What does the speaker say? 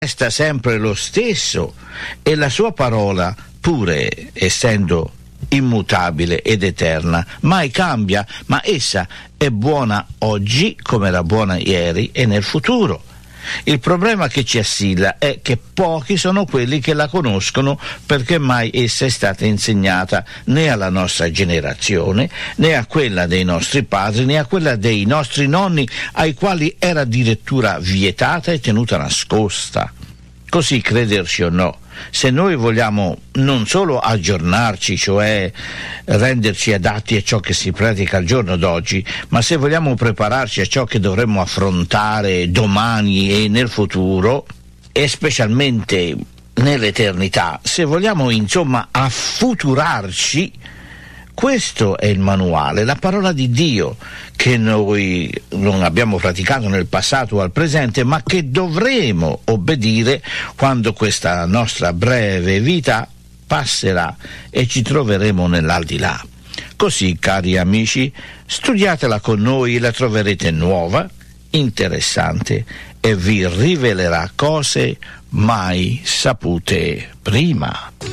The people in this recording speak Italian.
resta sempre lo stesso e la sua parola, pure essendo immutabile ed eterna, mai cambia, ma essa è buona oggi come era buona ieri e nel futuro. Il problema che ci assilla è che pochi sono quelli che la conoscono, perché mai essa è stata insegnata né alla nostra generazione, né a quella dei nostri padri, né a quella dei nostri nonni, ai quali era addirittura vietata e tenuta nascosta. Così, crederci o no, se noi vogliamo non solo aggiornarci, cioè renderci adatti a ciò che si pratica al giorno d'oggi, ma se vogliamo prepararci a ciò che dovremmo affrontare domani e nel futuro, e specialmente nell'eternità, se vogliamo insomma affuturarci, questo è il manuale, la parola di Dio, che noi non abbiamo praticato nel passato o al presente, ma che dovremo obbedire quando questa nostra breve vita passerà e ci troveremo nell'aldilà. Così, cari amici, studiatela con noi e la troverete nuova, interessante e vi rivelerà cose mai sapute prima.